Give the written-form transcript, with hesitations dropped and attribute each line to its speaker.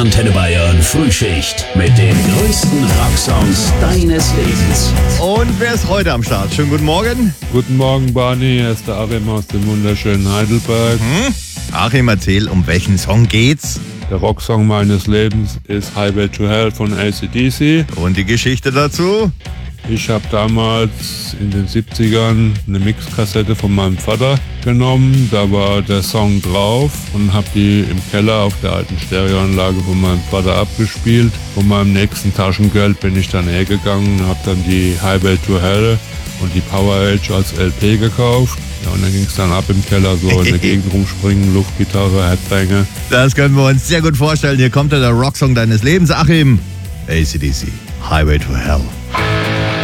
Speaker 1: Antenne Bayern Frühschicht mit den größten Rocksongs deines Lebens.
Speaker 2: Und wer ist heute am Start? Schönen guten Morgen.
Speaker 3: Guten Morgen, Barney. Hier ist der Achim aus dem wunderschönen Heidelberg.
Speaker 2: Achim, erzähl, um welchen Song geht's?
Speaker 3: Der Rocksong meines Lebens ist Highway to Hell von AC/DC.
Speaker 2: Und die Geschichte dazu?
Speaker 3: Ich habe damals in den 70ern eine Mixkassette von meinem Vater genommen. Da war der Song drauf und habe die im Keller auf der alten Stereoanlage von meinem Vater abgespielt. Von meinem nächsten Taschengeld bin ich dann hergegangen und habe dann die Highway to Hell und die Power Age als LP gekauft. Ja, und dann ging es dann ab im Keller, so in der Gegend rumspringen, Luftgitarre, Headbanger.
Speaker 2: Das können wir uns sehr gut vorstellen. Hier kommt der Rocksong deines Lebens, Achim. AC/DC, Highway to Hell.